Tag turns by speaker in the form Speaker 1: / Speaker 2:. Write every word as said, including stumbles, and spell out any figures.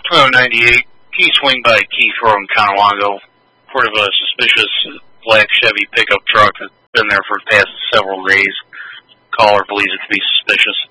Speaker 1: Oh, ninety-eight. Can you swing by Keith Road in Conewango? Part of a suspicious black Chevy pickup truck that's been there for the past several days. Caller believes it to be suspicious.